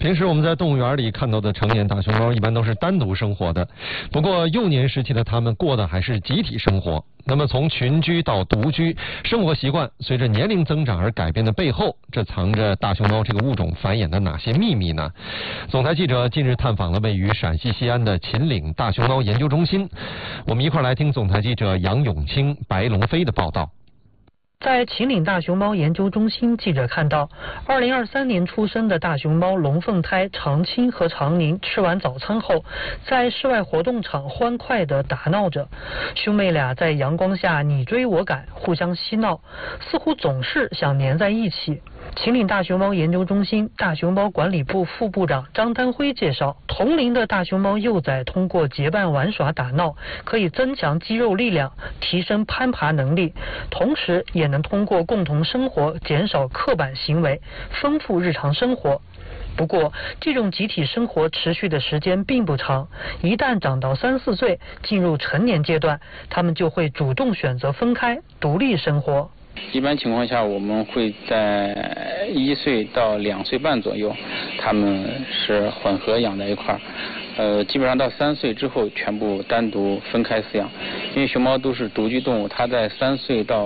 平时我们在动物园里看到的成年大熊猫一般都是单独生活的，不过幼年时期的它们过的还是集体生活。那么从群居到独居，生活习惯随着年龄增长而改变的背后，这藏着大熊猫这个物种繁衍的哪些秘密呢？总台记者近日探访了位于陕西西安的秦岭大熊猫研究中心，我们一块来听总台记者杨永清、白龙飞的报道。 在秦岭大熊猫研究中心，记者看到2023年出生的大熊猫龙凤胎长青和长宁吃完早餐后，在室外活动场欢快地打闹着。兄妹俩在阳光下你追我赶，互相嬉闹，似乎总是想黏在一起。秦岭大熊猫研究中心大熊猫管理部副部长张丹辉介绍，同龄的大熊猫幼崽通过结伴玩耍打闹，可以增强肌肉力量，提升攀爬能力，同时也能通过共同生活减少刻板行为，丰富日常生活。不过，这种集体生活持续的时间并不长，一旦长到3、4岁，进入成年阶段，它们就会主动选择分开，独立生活。 一般情况下，我们会在1岁到2岁半左右，它们是混合养在一块儿。基本上到3岁之后，全部单独分开饲养。因为熊猫都是独居动物，它在3岁到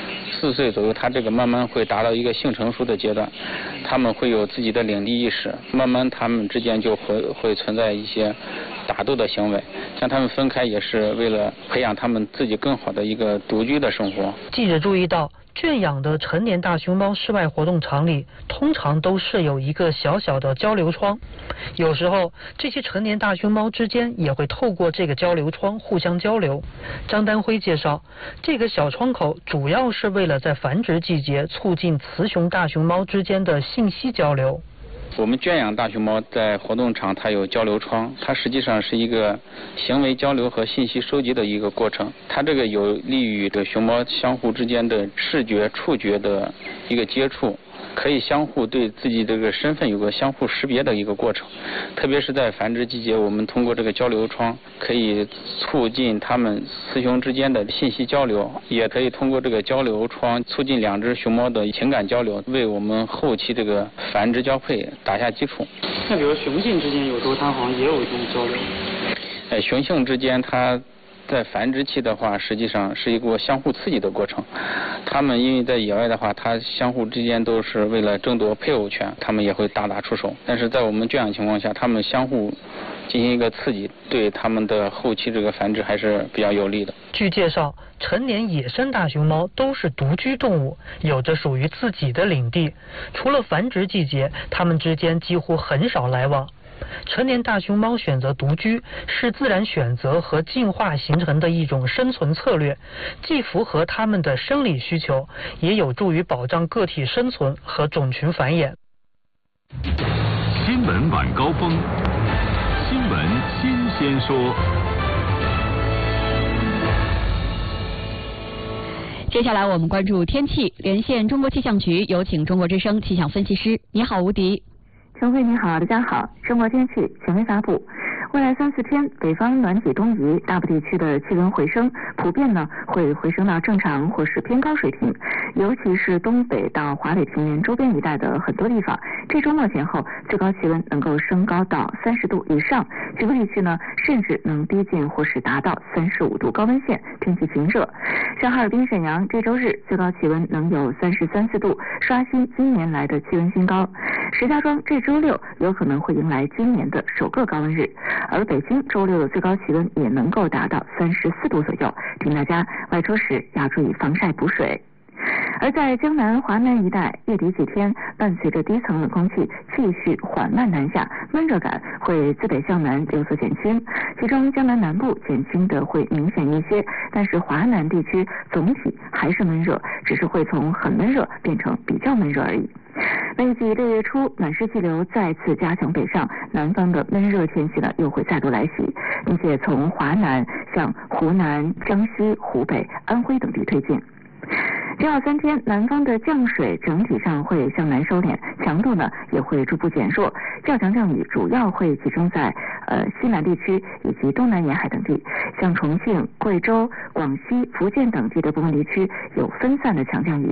4岁左右，它这个慢慢会达到一个性成熟的阶段，它们会有自己的领地意识，慢慢它们之间就会存在一些打斗的行为，像它们分开也是为了培养它们自己更好的一个独居的生活。 记者注意到，圈养的成年大熊猫室外活动场里通常都设有一个小小的交流窗，有时候这些成年大熊猫之间也会透过这个交流窗互相交流。张丹辉介绍，这个小窗口主要是为了在繁殖季节促进雌雄大熊猫之间的信息交流。 我们圈养大熊猫在活动场，它有交流窗，它实际上是一个行为交流和信息收集的一个过程。它这个有利于这熊猫相互之间的视觉、触觉的一个接触，可以相互对自己这个身份有个相互识别的一个过程。特别是在繁殖季节，我们通过这个交流窗可以促进它们雌雄之间的信息交流，也可以通过这个交流窗促进2只熊猫的情感交流，为我们后期这个繁殖交配打下基础。 那比如雄性之间有时候它好像也有一种交流。 雄性之间它在繁殖期的话，实际上是一个相互刺激的过程。它们因为在野外的话，它相互之间都是为了争夺配偶权，它们也会大打出手。但是在我们圈养情况下，它们相互进行一个刺激，对它们的后期这个繁殖还是比较有利的。 据介绍，成年野生大熊猫都是独居动物，有着属于自己的领地。除了繁殖季节，它们之间几乎很少来往。成年大熊猫选择独居是自然选择和进化形成的一种生存策略，既符合它们的生理需求，也有助于保障个体生存和种群繁衍。 新闻晚高峰，新闻新鲜说。 接下来我们关注天气，连线中国气象局，有请中国之声气象分析师。你好，吴迪。 陈慧你好，大家好。中国天气权威发布，未来3、4天，北方暖气东移，大部地区的气温回升，普遍呢会回升到正常或是偏高水平，尤其是东北到华北平原周边一带的很多地方，这周末前后最高气温能够升高到30度以上，局部地区呢甚至能逼近或是达到35度高温线，天气晴热。像哈尔滨、沈阳这周日最高气温能有33、4度，刷新今年来的气温新高。石家庄这周六有可能会迎来今年的首个高温日，而北京周六的最高气温也能够达到34度左右，请大家外出时要注意防晒补水。而在江南、华南一带，月底几天伴随着低层冷空气继续缓慢南下，闷热感会自北向南有所减轻，其中江南南部减轻的会明显一些，但是华南地区总体还是闷热，只是会从很闷热变成比较闷热而已。预计6月初暖湿气流再次加强北上，南方的闷热天气呢又会再度来袭，并且从华南向湖南、江西、湖北、安徽等地推进。这2、3天，南方的降水整体上会向南收敛，强度呢也会逐步减弱，较强降雨主要会集中在西南地区以及东南沿海等地，像重庆、贵州、广西、福建等地的部分地区有分散的强降雨，